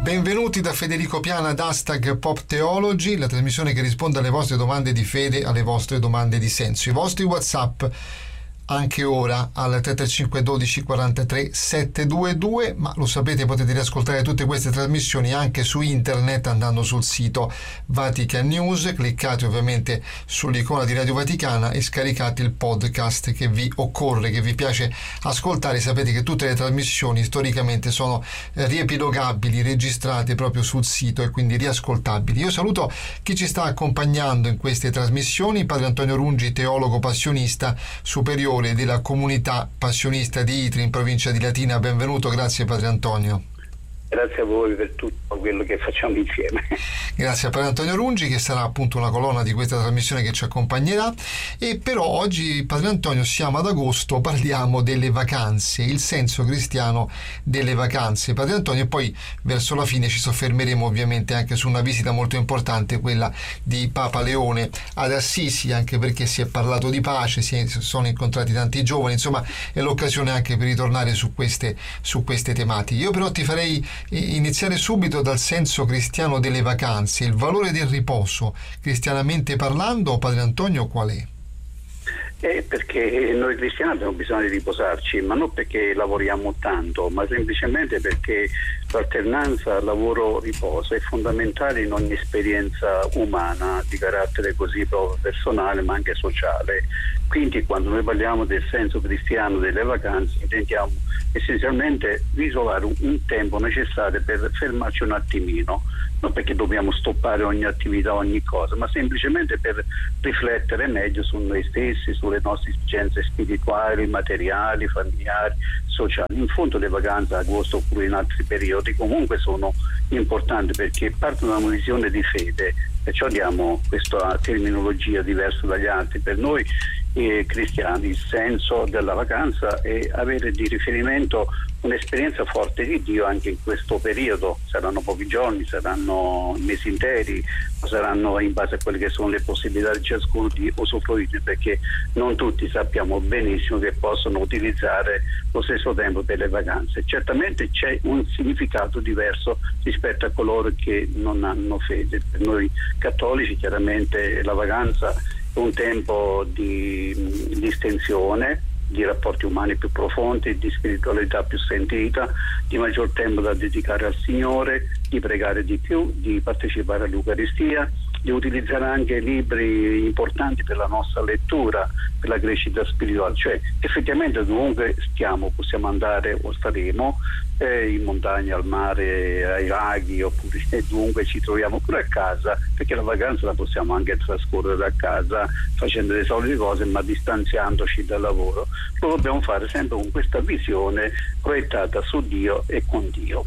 Benvenuti da Federico Piana ad Hashtag Pop Theology, la trasmissione che risponde alle vostre domande di fede, alle vostre domande di senso. I vostri WhatsApp anche ora al 335 12 43 722, ma lo sapete, potete riascoltare tutte queste trasmissioni anche su internet andando sul sito Vatican News, cliccate ovviamente sull'icona di Radio Vaticana e scaricate il podcast che vi occorre, che vi piace ascoltare. Sapete che tutte le trasmissioni storicamente sono riepilogabili, registrate proprio sul sito e quindi riascoltabili. Io saluto chi ci sta accompagnando in queste trasmissioni: Padre Antonio Rungi, teologo passionista, superiore della comunità passionista di Itri in provincia di Latina. Benvenuto, grazie Padre Antonio. Grazie a voi per tutto quello che facciamo insieme. Grazie a Padre Antonio Rungi, che sarà appunto una colonna di questa trasmissione che ci accompagnerà. E però oggi, Padre Antonio, siamo ad agosto, parliamo delle vacanze, il senso cristiano delle vacanze. Padre Antonio, e poi verso la fine ci soffermeremo ovviamente anche su una visita molto importante, quella di Papa Leone ad Assisi, anche perché si è parlato di pace, si sono incontrati tanti giovani, insomma è l'occasione anche per ritornare su queste tematiche. Io però ti farei iniziare subito dal senso cristiano delle vacanze, il valore del riposo, cristianamente parlando, Padre Antonio, qual è? Perché noi cristiani abbiamo bisogno di riposarci, ma non perché lavoriamo tanto, ma semplicemente perché l'alternanza lavoro-riposo è fondamentale in ogni esperienza umana di carattere così proprio personale ma anche sociale. Quindi quando noi parliamo del senso cristiano delle vacanze intendiamo essenzialmente isolare un tempo necessario per fermarci un attimino, non perché dobbiamo stoppare ogni attività, ogni cosa, ma semplicemente per riflettere meglio su noi stessi, sulle nostre esigenze spirituali, materiali, familiari, sociali. In fondo le vacanze a agosto oppure in altri periodi comunque sono importanti perché partono da una visione di fede, perciò diamo questa terminologia diversa dagli altri. Per noi cristiani il senso della vacanza è avere di riferimento un'esperienza forte di Dio anche in questo periodo. Saranno pochi giorni, saranno mesi interi, o saranno in base a quelle che sono le possibilità di ciascuno di usufruire, perché non tutti sappiamo benissimo che possono utilizzare lo stesso tempo per le vacanze. Certamente c'è un significato diverso rispetto a coloro che non hanno fede. Per noi cattolici chiaramente la vacanza è un tempo di distensione, di rapporti umani più profondi, di spiritualità più sentita, di maggior tempo da dedicare al Signore, di pregare di più, di partecipare all'Eucaristia, di utilizzare anche libri importanti per la nostra lettura, per la crescita spirituale. Cioè effettivamente dovunque stiamo possiamo andare o staremo, in montagna, al mare, ai laghi, oppure dovunque ci troviamo, pure a casa, perché la vacanza la possiamo anche trascorrere a casa facendo le solite cose ma distanziandoci dal lavoro. Lo dobbiamo fare sempre con questa visione proiettata su Dio e con Dio.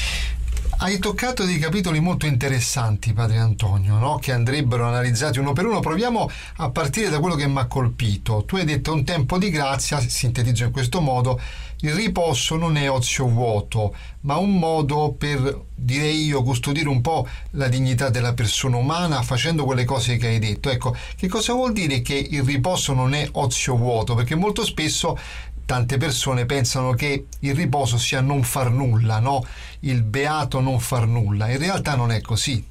Hai toccato dei capitoli molto interessanti, Padre Antonio, no? Che andrebbero analizzati uno per uno. Proviamo a partire da quello che mi ha colpito. Tu hai detto un tempo di grazia, sintetizzo in questo modo: il riposo non è ozio vuoto, ma un modo per, direi io, custodire un po' la dignità della persona umana facendo quelle cose che hai detto. Ecco, che cosa vuol dire che il riposo non è ozio vuoto? Perché molto spesso tante persone pensano che il riposo sia non far nulla, no? Il beato non far nulla. In realtà non è così.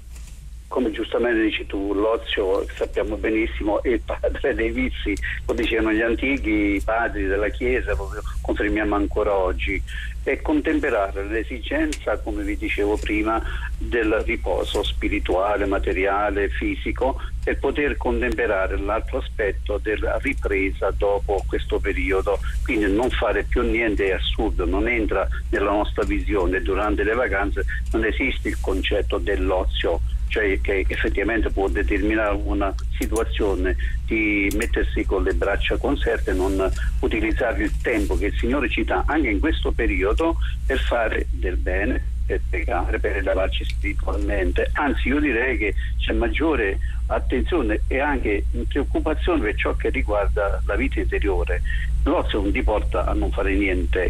Come giustamente dici tu, l'ozio sappiamo benissimo è il padre dei vizi, lo dicevano gli antichi padri della Chiesa, lo confermiamo ancora oggi. E contemperare l'esigenza, come vi dicevo prima, del riposo spirituale, materiale, fisico, per poter contemperare l'altro aspetto della ripresa dopo questo periodo. Quindi non fare più niente è assurdo, non entra nella nostra visione. Durante le vacanze non esiste il concetto dell'ozio, cioè che effettivamente può determinare una situazione di mettersi con le braccia conserte e non utilizzare il tempo che il Signore ci dà anche in questo periodo per fare del bene, per pregare, per elevarci spiritualmente. Anzi, io direi che c'è maggiore attenzione e anche preoccupazione per ciò che riguarda la vita interiore. L'ozio non ti porta a non fare niente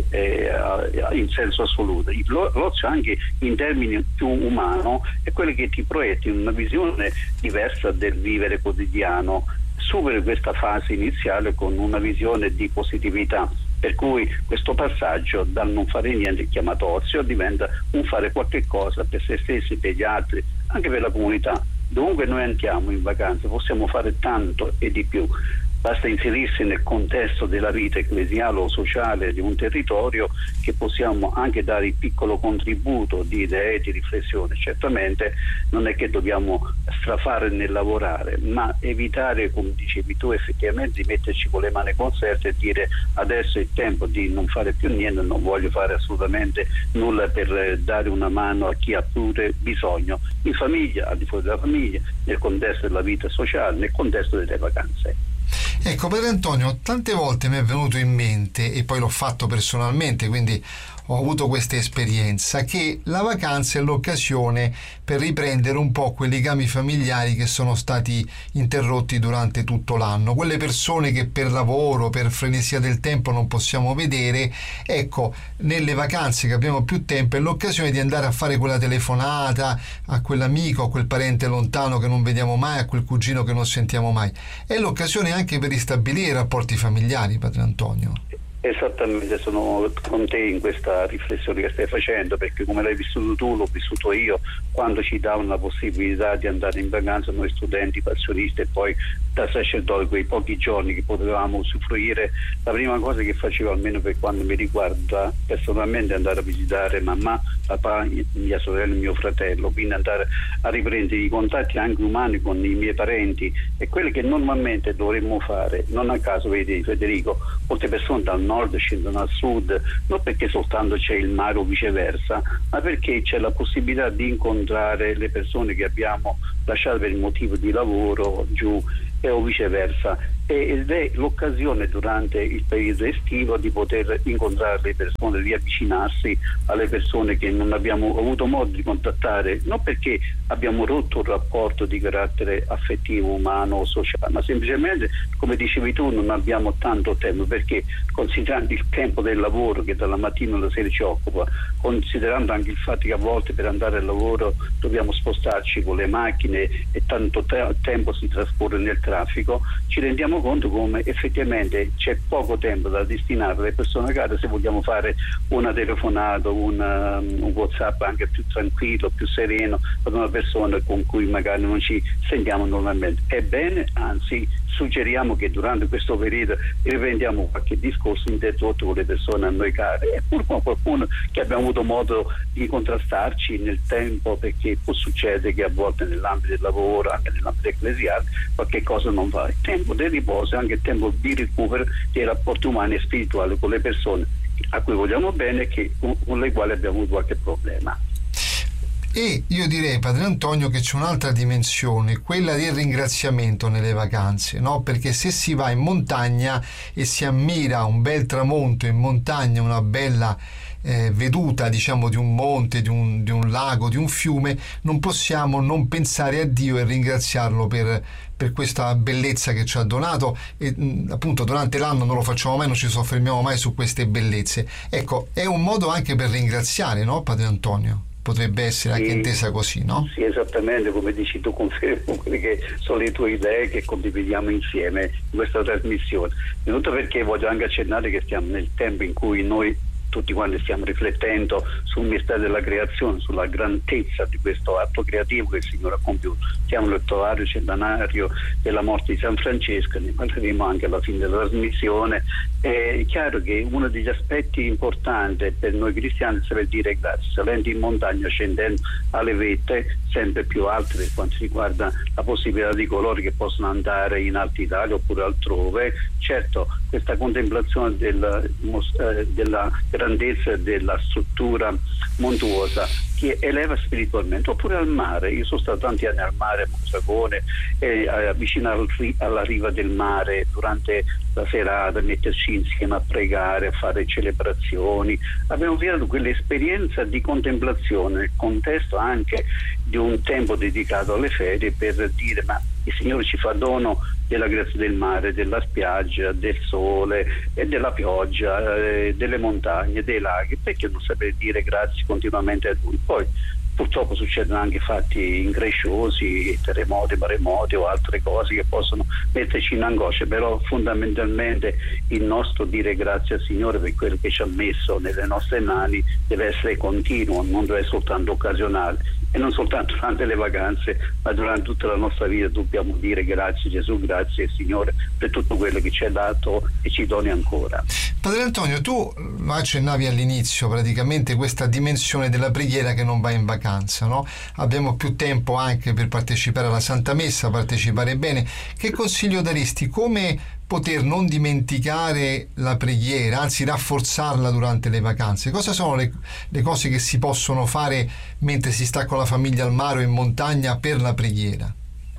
in senso assoluto. L'ozio anche in termini più umano è quello che ti proietti in una visione diversa del vivere quotidiano. Superi questa fase iniziale con una visione di positività per cui questo passaggio dal non fare niente chiamato ozio diventa un fare qualche cosa per se stessi, per gli altri, anche per la comunità. Dovunque noi andiamo in vacanza possiamo fare tanto e di più. Basta inserirsi nel contesto della vita ecclesiale o sociale di un territorio, che possiamo anche dare il piccolo contributo di idee, di riflessione. Certamente non è che dobbiamo strafare nel lavorare, ma evitare, come dicevi tu, effettivamente di metterci con le mani conserte e dire adesso è il tempo di non fare più niente, non voglio fare assolutamente nulla per dare una mano a chi ha pure bisogno, in famiglia, al di fuori della famiglia, nel contesto della vita sociale, nel contesto delle vacanze. Ecco, Padre Antonio, tante volte mi è venuto in mente, e poi l'ho fatto personalmente, quindi ho avuto questa esperienza, che la vacanza è l'occasione per riprendere un po' quei legami familiari che sono stati interrotti durante tutto l'anno, quelle persone che per lavoro, per frenesia del tempo non possiamo vedere. Ecco, nelle vacanze che abbiamo più tempo è l'occasione di andare a fare quella telefonata a quell'amico, a quel parente lontano che non vediamo mai, a quel cugino che non sentiamo mai. È l'occasione anche per ristabilire i rapporti familiari, Padre Antonio. Esattamente, sono con te in questa riflessione che stai facendo, perché come l'hai vissuto tu, l'ho vissuto io, quando ci davano la possibilità di andare in vacanza noi studenti, passionisti, e poi da sacerdote, quei pochi giorni che potevamo usufruire, la prima cosa che facevo, almeno per quanto mi riguarda personalmente, è andare a visitare mamma, papà, mia sorella e mio fratello, quindi andare a riprendere i contatti anche umani con i miei parenti, e quelli che normalmente dovremmo fare. Non a caso, vedi Federico, molte persone dal nord scendono al sud, non perché soltanto c'è il mare o viceversa, ma perché c'è la possibilità di incontrare le persone che abbiamo lasciato per il motivo di lavoro giù, o viceversa, ed è l'occasione durante il periodo estivo di poter incontrare le persone, riavvicinarsi alle persone che non abbiamo avuto modo di contattare, non perché abbiamo rotto un rapporto di carattere affettivo, umano o sociale, ma semplicemente, come dicevi tu, non abbiamo tanto tempo, perché considerando il tempo del lavoro che dalla mattina alla sera ci occupa, considerando anche il fatto che a volte per andare al lavoro dobbiamo spostarci con le macchine e tanto tempo si trascorre nel traffico, ci rendiamo conto come effettivamente c'è poco tempo da destinare alle persone care se vogliamo fare una telefonata, un WhatsApp anche più tranquillo, più sereno ad una persona con cui magari non ci sentiamo normalmente. Ebbene, anzi, suggeriamo che durante questo periodo riprendiamo qualche discorso interrotto con le persone a noi care, e pur con qualcuno che abbiamo avuto modo di contrastarci nel tempo, perché può succedere che a volte nell'ambito del lavoro, anche nell'ambito ecclesiale, qualche cosa non va. Il tempo del riposo è anche il tempo di recupero dei rapporti umani e spirituali con le persone a cui vogliamo bene e con le quali abbiamo avuto qualche problema. E io direi, Padre Antonio, che c'è un'altra dimensione, quella del ringraziamento nelle vacanze, no? Perché se si va in montagna e si ammira un bel tramonto in montagna, una bella veduta, diciamo, di un monte, di un lago, di un fiume, non possiamo non pensare a Dio e ringraziarlo per questa bellezza che ci ha donato, e appunto durante l'anno non lo facciamo mai, non ci soffermiamo mai su queste bellezze. Ecco, è un modo anche per ringraziare, no, Padre Antonio? Potrebbe essere anche intesa così, no? Sì, esattamente, come dici tu, confermo quelle che sono le tue idee che condividiamo insieme in questa trasmissione. Innanzitutto perché voglio anche accennare che stiamo nel tempo in cui noi tutti quanti stiamo riflettendo sul mistero della creazione, sulla grandezza di questo atto creativo che il Signore ha compiuto. Siamo nell'ottavario centenario della morte di San Francesco, ne parleremo anche alla fine della trasmissione. È chiaro che uno degli aspetti importanti per noi cristiani è saper dire grazie, salendo in montagna, scendendo alle vette sempre più alte per quanto riguarda la possibilità di coloro che possono andare in Alta Italia oppure altrove. Certo, questa contemplazione della grandezza della struttura montuosa che eleva spiritualmente, oppure al mare. Io sono stato tanti anni al mare a Monzagone, vicino alla riva del mare, durante la serata metterci insieme a pregare, a fare celebrazioni. Abbiamo avviato quell'esperienza di contemplazione nel contesto anche di un tempo dedicato alle ferie, per dire ma il Signore ci fa dono della grazia del mare, della spiaggia, del sole e della pioggia, delle montagne, dei laghi, perché non sapere dire grazie continuamente a Lui? Poi purtroppo succedono anche fatti incresciosi, terremoti, maremoti o altre cose che possono metterci in angoscia, però fondamentalmente il nostro dire grazie al Signore per quello che ci ha messo nelle nostre mani deve essere continuo, non deve essere soltanto occasionale, e non soltanto durante le vacanze, ma durante tutta la nostra vita dobbiamo dire grazie Gesù, grazie Signore per tutto quello che ci hai dato e ci doni ancora. Padre Antonio, tu accennavi all'inizio praticamente questa dimensione della preghiera che non va in vacanza, no? Abbiamo più tempo anche per partecipare alla Santa Messa, partecipare bene. Che consiglio daresti? Come poter non dimenticare la preghiera, anzi rafforzarla durante le vacanze? Cosa sono le cose che si possono fare mentre si sta con la famiglia al mare o in montagna per la preghiera?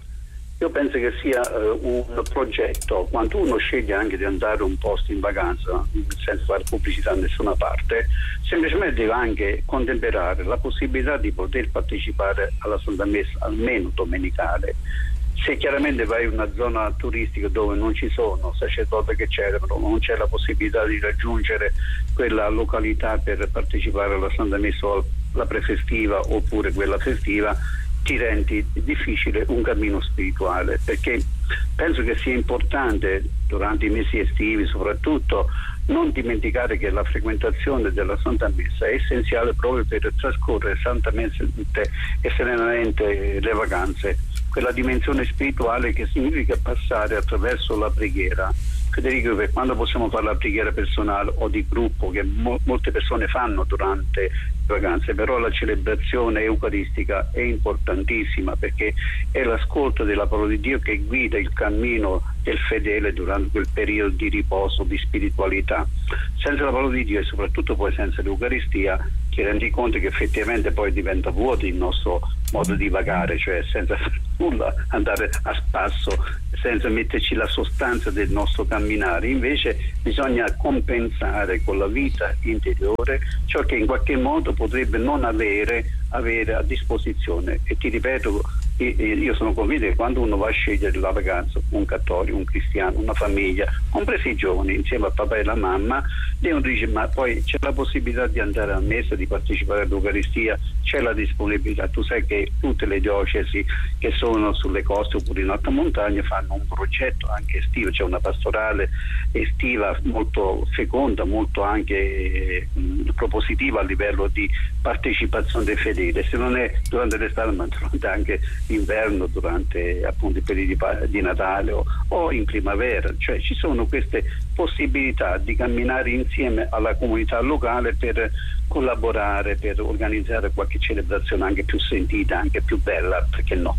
Io penso che sia un progetto. Quando uno sceglie anche di andare a un posto in vacanza senza fare pubblicità da nessuna parte, semplicemente deve anche contemperare la possibilità di poter partecipare alla Santa Messa almeno domenicale. Se chiaramente vai in una zona turistica dove non ci sono sacerdoti che celebrano, non c'è la possibilità di raggiungere quella località per partecipare alla Santa Messa o alla prefestiva oppure quella festiva, ti rendi difficile un cammino spirituale, perché penso che sia importante durante i mesi estivi soprattutto non dimenticare che la frequentazione della Santa Messa è essenziale proprio per trascorrere santamente e serenamente le vacanze, quella dimensione spirituale che significa passare attraverso la preghiera. Federico, per quando possiamo fare la preghiera personale o di gruppo che molte persone fanno durante le vacanze, però la celebrazione eucaristica è importantissima perché è l'ascolto della parola di Dio che guida il cammino del fedele durante quel periodo di riposo, di spiritualità. Senza la parola di Dio e soprattutto poi senza l'Eucaristia ti rendi conto che effettivamente poi diventa vuoto il nostro modo di vagare, cioè senza nulla andare a spasso, senza metterci la sostanza del nostro camminare. Invece bisogna compensare con la vita interiore ciò che in qualche modo potrebbe non avere a disposizione. E ti ripeto, io sono convinto che quando uno va a scegliere la vacanza, un cattolico, un cristiano, una famiglia, compresi i giovani, insieme al papà e alla mamma, uno dice ma poi c'è la possibilità di andare a messa, di partecipare all'Eucaristia, c'è la disponibilità. Tu sai che tutte le diocesi che sono sulle coste oppure in alta montagna fanno un progetto anche estivo, c'è una pastorale estiva molto feconda, molto anche propositiva a livello di partecipazione dei fedeli, se non è durante l'estate ma durante anche l'inverno, durante appunto i periodi di Natale o in primavera. Cioè ci sono queste possibilità di camminare insieme alla comunità locale per collaborare, per organizzare qualche celebrazione anche più sentita, anche più bella, perché no?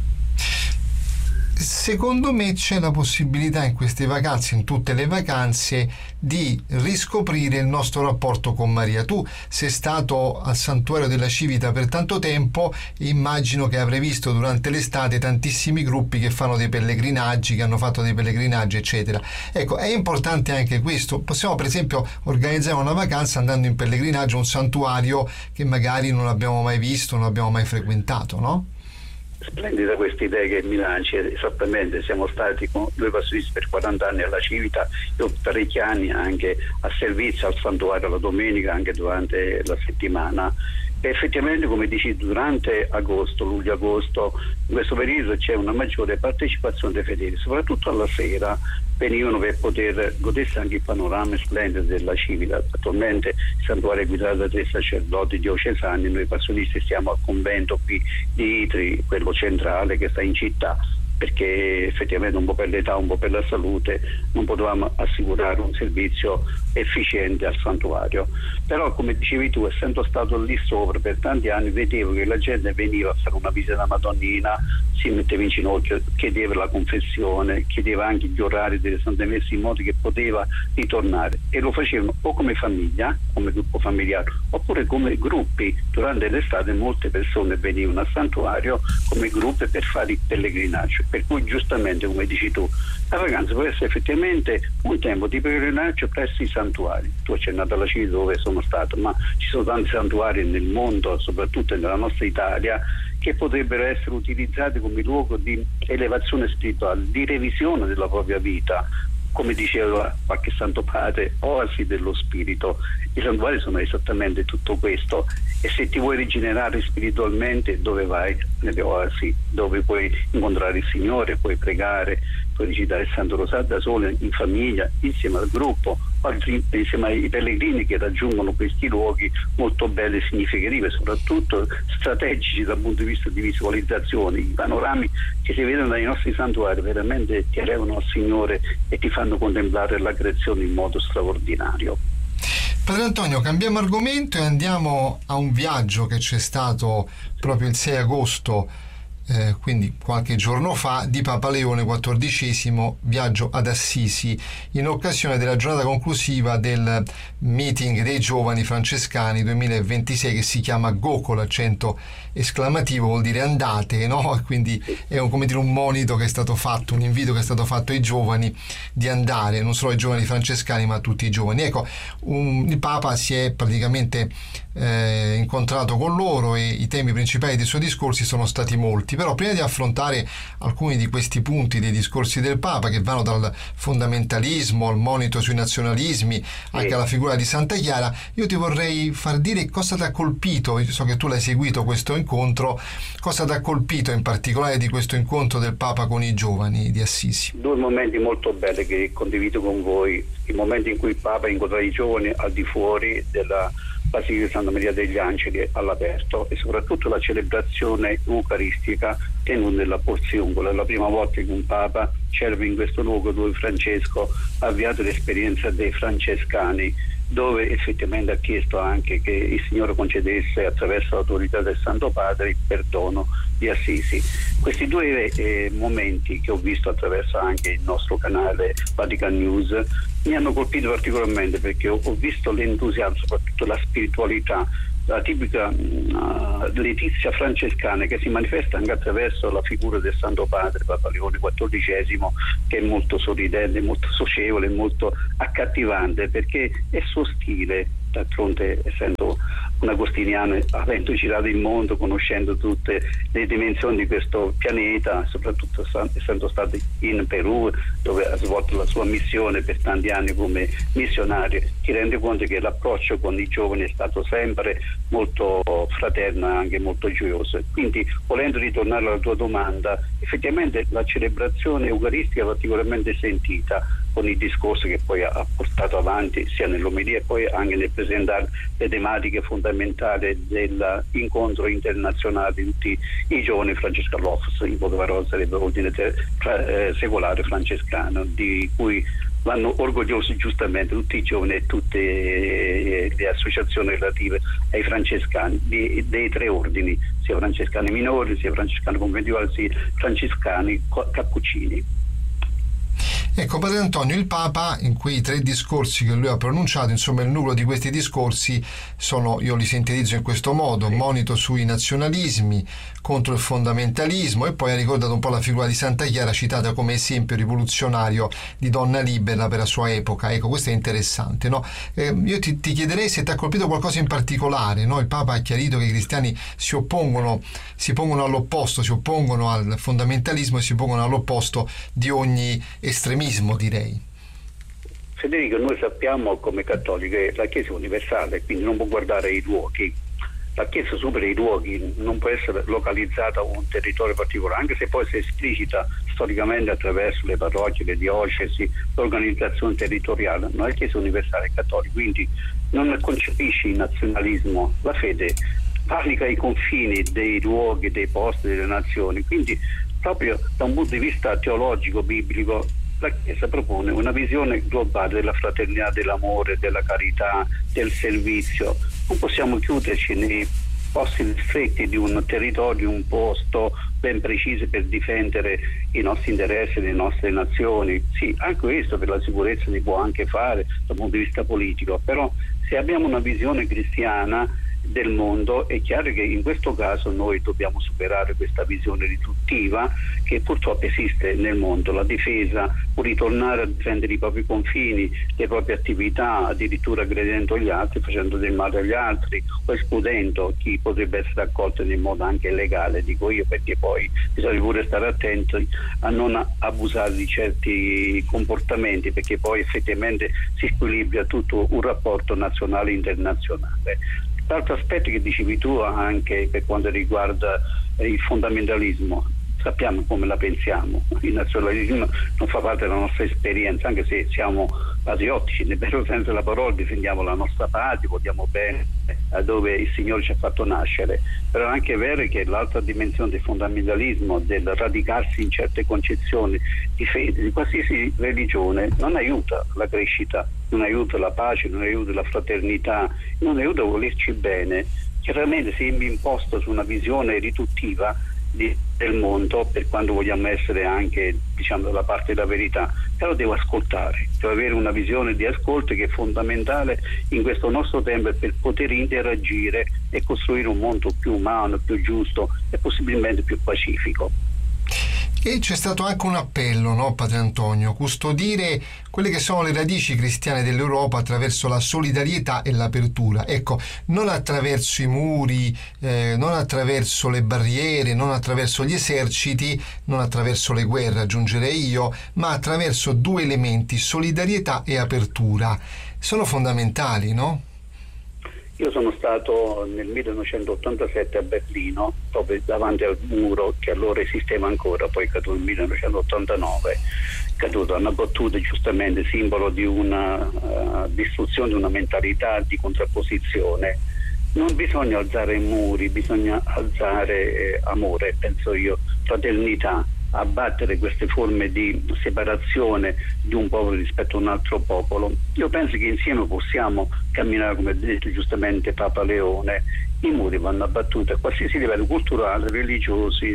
Secondo me c'è la possibilità in queste vacanze, in tutte le vacanze, di riscoprire il nostro rapporto con Maria. Tu sei stato al Santuario della Civita per tanto tempo, immagino che avrai visto durante l'estate tantissimi gruppi che fanno dei pellegrinaggi, che hanno fatto dei pellegrinaggi, eccetera. Ecco, è importante anche questo. Possiamo per esempio organizzare una vacanza andando in pellegrinaggio a un santuario che magari non abbiamo mai visto, non abbiamo mai frequentato, no? Splendida questa idea che mi lanci, esattamente. Siamo stati con due passionisti per 40 anni alla Civita, io parecchi anni anche a servizio al santuario la domenica, anche durante la settimana. E effettivamente, come dici, durante agosto, luglio-agosto, in questo periodo c'è una maggiore partecipazione dei fedeli, soprattutto alla sera venivano per poter godersi anche il panorama splendido della Civita. Attualmente il santuario è guidato da 3 sacerdoti diocesani, noi passionisti stiamo al convento qui di Itri, quello centrale che sta in città, perché effettivamente un po' per l'età, un po' per la salute non potevamo assicurare un servizio efficiente al santuario. Però come dicevi tu, essendo stato lì sopra per tanti anni, vedevo che la gente veniva a fare una visita alla Madonnina, si metteva in ginocchio, chiedeva la confessione, chiedeva anche gli orari delle Sante Messe in modo che poteva ritornare, e lo facevano o come famiglia, come gruppo familiare, oppure come gruppi. Durante l'estate molte persone venivano al santuario come gruppi per fare il pellegrinaggio, per cui giustamente, come dici tu, la vacanza può essere effettivamente un tempo di pellegrinaggio presso i santuari. Tu hai accennato alla Civita dove sono stato, ma ci sono tanti santuari nel mondo, soprattutto nella nostra Italia, che potrebbero essere utilizzati come luogo di elevazione spirituale, di revisione della propria vita, come diceva qualche Santo Padre, oasi dello spirito. I santuari sono esattamente tutto questo, e se ti vuoi rigenerare spiritualmente, dove vai? Nelle oasi, dove puoi incontrare il Signore, puoi pregare, puoi recitare il Santo Rosario da solo, in famiglia, insieme al gruppo, insieme ai pellegrini che raggiungono questi luoghi molto belli e significativi, e soprattutto strategici dal punto di vista di visualizzazione. I panorami che si vedono dai nostri santuari veramente ti elevano al Signore e ti fanno contemplare la creazione in modo straordinario. Padre Antonio, cambiamo argomento e andiamo a un viaggio che c'è stato proprio il 6 agosto, quindi qualche giorno fa, di Papa Leone XIV, viaggio ad Assisi, in occasione della giornata conclusiva del meeting dei giovani francescani 2026, che si chiama GOCO, l'accento esclamativo vuol dire andate, no? E quindi è un monito che è stato fatto, un invito che è stato fatto ai giovani di andare, non solo ai giovani francescani ma a tutti i giovani. Ecco, il Papa si è praticamente incontrato con loro, e i temi principali dei suoi discorsi sono stati molti. Però prima di affrontare alcuni di questi punti dei discorsi del Papa, che vanno dal fondamentalismo al monito sui nazionalismi anche alla figura di Santa Chiara, io ti vorrei far dire cosa ti ha colpito. Io so che tu l'hai seguito questo incontro, cosa ti ha colpito in particolare di questo incontro del Papa con i giovani di Assisi? Due momenti molto belli che condivido con voi: il momento in cui il Papa incontra i giovani al di fuori della Basilica di Santa Maria degli Angeli all'aperto, e soprattutto la celebrazione eucaristica tenuta nella Porziungola. È la prima volta che un Papa celebra in questo luogo dove Francesco ha avviato l'esperienza dei francescani, dove effettivamente ha chiesto anche che il Signore concedesse, attraverso l'autorità del Santo Padre, il perdono di Assisi. Questi due momenti, che ho visto attraverso anche il nostro canale Vatican News, mi hanno colpito particolarmente, perché ho visto l'entusiasmo, soprattutto la spiritualità, la tipica letizia francescana, che si manifesta anche attraverso la figura del Santo Padre Papa Leone XIV, che è molto sorridente, molto socievole, molto accattivante, perché è il suo stile. D'altronde, essendo un agostiniano, avendo girato il mondo, conoscendo tutte le dimensioni di questo pianeta, soprattutto essendo stato in Perù, dove ha svolto la sua missione per tanti anni come missionario, ti rende conto che l'approccio con i giovani è stato sempre molto fraterno e anche molto gioioso. Quindi, volendo ritornare alla tua domanda, effettivamente la celebrazione eucaristica è particolarmente sentita, con il discorso che poi ha portato avanti sia nell'omelia e poi anche nel presentare le tematiche fondamentali dell'incontro internazionale di tutti i giovani Francescanos. In poche parole sarebbe l'ordine secolare francescano, di cui vanno orgogliosi giustamente tutti i giovani e tutte le associazioni relative ai francescani dei tre ordini, sia francescani minori, sia francescani conventuali, sia francescani cappuccini. Ecco, Padre Antonio, il Papa, in quei tre discorsi che lui ha pronunciato, insomma il nucleo di questi discorsi sono, io li sintetizzo in questo modo: monito sui nazionalismi, contro il fondamentalismo, e poi ha ricordato un po' la figura di Santa Chiara, citata come esempio rivoluzionario di donna libera per la sua epoca. Ecco, questo è interessante, no? Io ti chiederei se ti ha colpito qualcosa in particolare, no? Il Papa ha chiarito che i cristiani si pongono all'opposto, si oppongono al fondamentalismo e si pongono all'opposto di ogni estremismo, direi. Federico, noi sappiamo come cattolici che la Chiesa è universale, quindi non può guardare i luoghi. La Chiesa supera i luoghi, non può essere localizzata a un territorio particolare, anche se poi si esplicita storicamente attraverso le parrocchie, le diocesi, l'organizzazione territoriale. No, la Chiesa è universale e cattolica, quindi non concepisce il nazionalismo. La fede valica i confini dei luoghi, dei posti, delle nazioni. Quindi, proprio da un punto di vista teologico, biblico, la Chiesa propone una visione globale della fraternità, dell'amore, della carità, del servizio. Non possiamo chiuderci nei posti stretti di un territorio, un posto ben preciso per difendere i nostri interessi, le nostre nazioni. Sì, anche questo per la sicurezza si può anche fare dal punto di vista politico, però se abbiamo una visione cristiana del mondo. È chiaro che in questo caso noi dobbiamo superare questa visione riduttiva che purtroppo esiste nel mondo. La difesa, o ritornare a difendere i propri confini, le proprie attività, addirittura aggredendo gli altri, facendo del male agli altri o escludendo chi potrebbe essere accolto in modo anche illegale, dico io, perché poi bisogna pure stare attenti a non abusare di certi comportamenti, perché poi effettivamente si squilibra tutto un rapporto nazionale e internazionale. L'altro aspetto che dicevi tu anche per quanto riguarda il fondamentalismo, sappiamo come la pensiamo, il nazionalismo non fa parte della nostra esperienza, anche se siamo patriottici, nel vero senso della parola, difendiamo la nostra patria, vogliamo bene a dove il Signore ci ha fatto nascere, però è anche vero che l'altra dimensione del fondamentalismo, del radicarsi in certe concezioni di fede, di qualsiasi religione, non aiuta la crescita, non aiuta la pace, non aiuta la fraternità, non aiuta a volerci bene. Chiaramente se mi imposto su una visione riduttiva del mondo, per quando vogliamo essere anche dalla parte della verità, però devo ascoltare, devo avere una visione di ascolto che è fondamentale in questo nostro tempo per poter interagire e costruire un mondo più umano, più giusto e possibilmente più pacifico. E c'è stato anche un appello, no, Padre Antonio? Custodire quelle che sono le radici cristiane dell'Europa attraverso la solidarietà e l'apertura. Ecco, non attraverso i muri, non attraverso le barriere, non attraverso gli eserciti, non attraverso le guerre, aggiungerei io, ma attraverso due elementi, solidarietà e apertura. Sono fondamentali, no? Io sono stato nel 1987 a Berlino, proprio davanti al muro che allora esisteva ancora, poi è caduto nel 1989, hanno abbattuto giustamente simbolo di una distruzione, di una mentalità di contrapposizione. Non bisogna alzare muri, bisogna alzare amore, penso io, fraternità, abbattere queste forme di separazione di un popolo rispetto a un altro popolo. Io penso che insieme possiamo camminare, come ha detto giustamente Papa Leone. I muri vanno abbattuti a qualsiasi livello culturale, religiosi,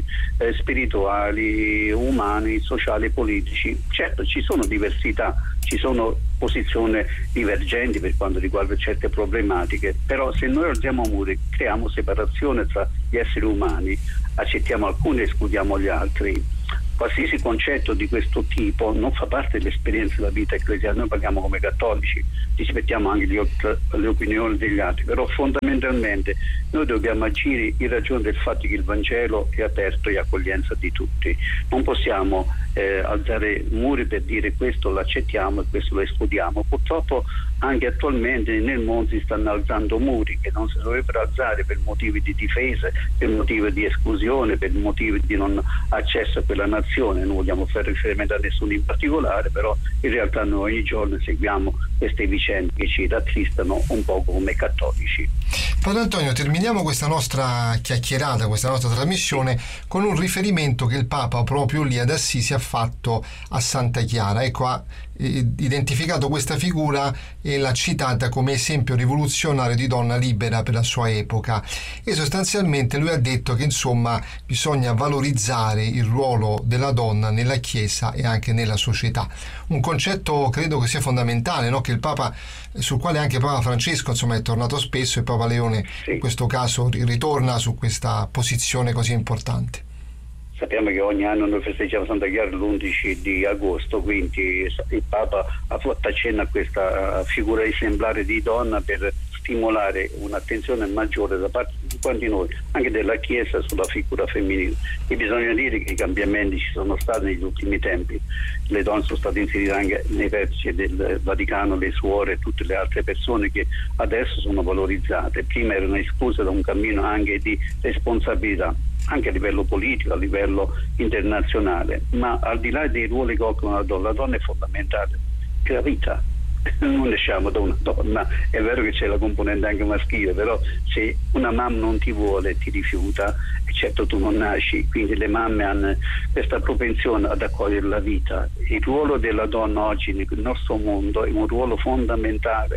spirituali, umani, sociali, politici. Certo, ci sono diversità, ci sono posizioni divergenti per quanto riguarda certe problematiche, però se noi alziamo muri, creiamo separazione tra gli esseri umani, accettiamo alcuni e escludiamo gli altri. Qualsiasi concetto di questo tipo non fa parte dell'esperienza della vita ecclesiale. Noi parliamo come cattolici, rispettiamo anche le opinioni degli altri, però fondamentalmente noi dobbiamo agire in ragione del fatto che il Vangelo è aperto e accoglienza di tutti. Non possiamo alzare muri per dire questo lo accettiamo e questo lo escludiamo. Purtroppo anche attualmente nel mondo si stanno alzando muri che non si dovrebbero alzare per motivi di difesa, per motivi di esclusione, per motivi di non accesso a quella nazione. Non vogliamo fare riferimento a nessuno in particolare, però in realtà noi ogni giorno seguiamo queste vicende che ci rattristano un po' come cattolici. Padre Antonio, terminiamo questa nostra chiacchierata, questa nostra trasmissione con un riferimento che il Papa proprio lì ad Assisi ha fatto a Santa Chiara. Ecco, ha identificato questa figura e l'ha citata come esempio rivoluzionario di donna libera per la sua epoca, e sostanzialmente lui ha detto che insomma bisogna valorizzare il ruolo della donna nella Chiesa e anche nella società. Un concetto credo che sia fondamentale, no? Che il Papa, sul quale anche Papa Francesco insomma è tornato spesso, e Papa Leone in questo caso ritorna su questa posizione così importante. Sappiamo che ogni anno noi festeggiamo Santa Chiara l'11 di agosto, quindi il Papa ha fatto accenno a questa figura esemplare di donna per stimolare un'attenzione maggiore da parte di quanti noi, anche della Chiesa, sulla figura femminile. E bisogna dire che i cambiamenti ci sono stati negli ultimi tempi. Le donne sono state inserite anche nei vertici del Vaticano, le suore e tutte le altre persone che adesso sono valorizzate. Prima erano escluse da un cammino anche di responsabilità, anche a livello politico, a livello internazionale, ma al di là dei ruoli che occupa la donna è fondamentale che la vita. Non esciamo da una donna, è vero che c'è la componente anche maschile, però se una mamma non ti vuole, ti rifiuta, certo tu non nasci, quindi le mamme hanno questa propensione ad accogliere la vita. Il ruolo della donna oggi nel nostro mondo è un ruolo fondamentale.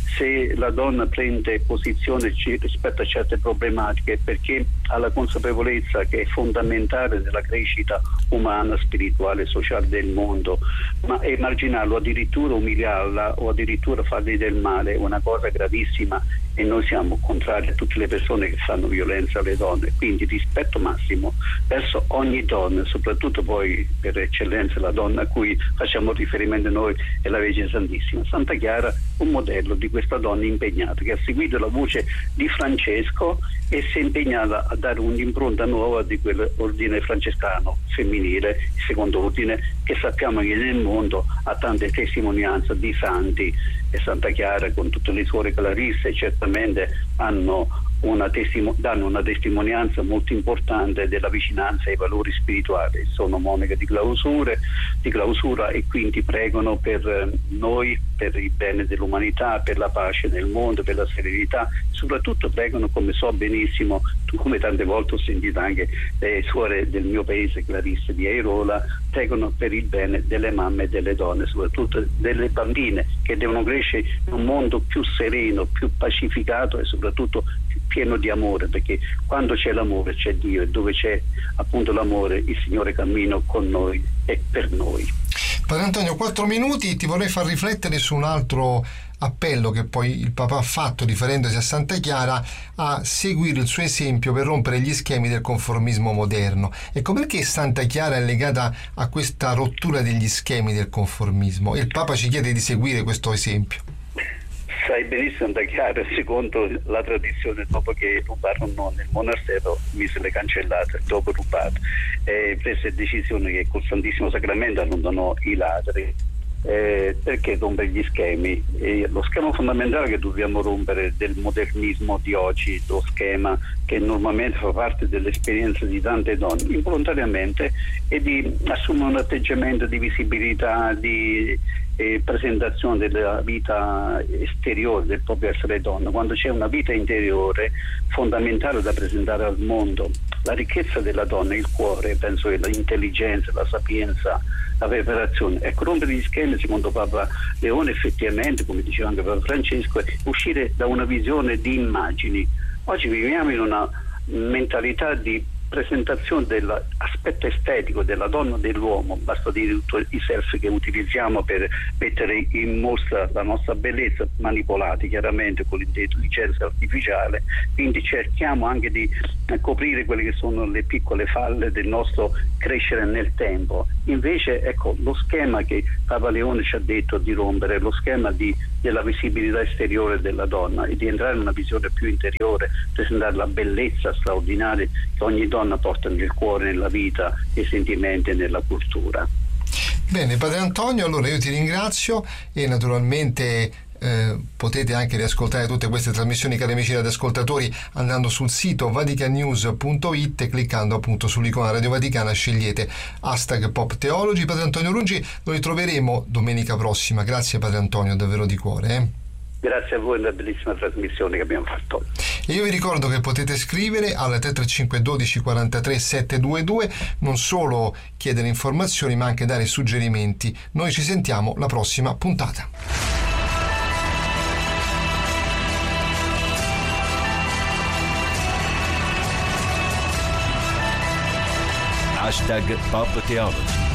Se la donna prende posizione rispetto a certe problematiche, perché ha la consapevolezza che è fondamentale nella crescita umana, spirituale, sociale del mondo, ma emarginarlo, addirittura umiliarla o addirittura fargli del male è una cosa gravissima e noi siamo contrari a tutte le persone che fanno violenza alle donne, quindi rispetto massimo verso ogni donna, soprattutto poi per eccellenza la donna a cui facciamo riferimento noi è la Vergine Santissima. Santa Chiara, un modello di questa donna impegnata che ha seguito la voce di Francesco e si è impegnata a dare un'impronta nuova di quell'ordine francescano femminile, il secondo ordine, che sappiamo che nel mondo ha tante testimonianze di santi, e Santa Chiara con tutte le suore clarisse certamente danno una testimonianza molto importante della vicinanza ai valori spirituali. Sono monache di clausura e quindi pregano per noi, per il bene dell'umanità, per la pace nel mondo, per la serenità, soprattutto pregano, come so benissimo, come tante volte ho sentito anche le suore del mio paese, Clarisse di Airola, pregano per il bene delle mamme e delle donne, soprattutto delle bambine che devono crescere in un mondo più sereno, più pacificato e soprattutto pieno di amore, perché quando c'è l'amore c'è Dio, e dove c'è appunto l'amore il Signore cammina con noi e per noi. Padre Antonio, 4 minuti, ti vorrei far riflettere su un altro appello che poi il Papa ha fatto riferendosi a Santa Chiara, a seguire il suo esempio per rompere gli schemi del conformismo moderno. Ecco perché Santa Chiara è legata a questa rottura degli schemi del conformismo, e il Papa ci chiede di seguire questo esempio. Sai benissimo, Santa Chiara, secondo la tradizione, dopo che rubarono nel monastero, mise le cancellate, dopo rubato, prese decisione che col Santissimo Sacramento allontanò i ladri. Perché rompere gli schemi? Lo schema fondamentale che dobbiamo rompere del modernismo di oggi, lo schema che normalmente fa parte dell'esperienza di tante donne involontariamente, è di assumere un atteggiamento di visibilità, di presentazione della vita esteriore del proprio essere donna, quando c'è una vita interiore fondamentale da presentare al mondo. La ricchezza della donna, il cuore, penso che l'intelligenza, la sapienza, la preparazione. Ecco, rompere gli schemi, secondo Papa Leone, effettivamente, come diceva anche Papa Francesco, è uscire da una visione di immagini. Oggi viviamo in una mentalità di presentazione dell'aspetto estetico della donna e dell'uomo, basta dire tutti i selfie che utilizziamo per mettere in mostra la nostra bellezza, manipolati chiaramente con l'intelligenza artificiale, quindi cerchiamo anche di coprire quelle che sono le piccole falle del nostro crescere nel tempo. Invece ecco, lo schema che Papa Leone ci ha detto di rompere, lo schema della visibilità esteriore della donna e di entrare in una visione più interiore, presentare la bellezza straordinaria che ogni donna porta nel cuore, nella vita, nei sentimenti e nella cultura. Bene, Padre Antonio, allora io ti ringrazio e naturalmente potete anche riascoltare tutte queste trasmissioni, cari amici radioascoltatori, andando sul sito vaticannews.it e cliccando appunto sull'icona Radio Vaticana, scegliete #PopTeology. Padre Antonio Rungi lo ritroveremo domenica prossima. Grazie Padre Antonio, davvero di cuore. Grazie a voi per la bellissima trasmissione che abbiamo fatto. E io vi ricordo che potete scrivere al 335 12 43 722, non solo chiedere informazioni ma anche dare suggerimenti. Noi ci sentiamo la prossima puntata. #PopTeology